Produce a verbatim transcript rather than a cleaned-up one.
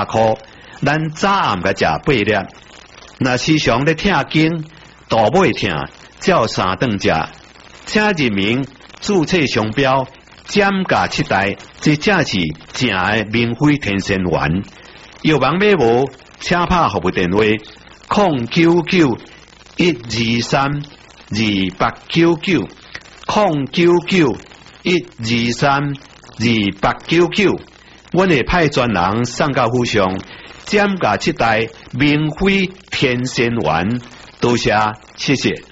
块，咱早暗甲食八粒。若时常咧疼经、大尾疼，照三顿食，请认明注册商标减价七代，这正是正的明辉天仙丸。药房买无，请拍服务电话：零九九一二三二八九九零九九一二三二八九九。阮会派专人送到府上，减价七代明辉天仙丸。多谢，谢谢。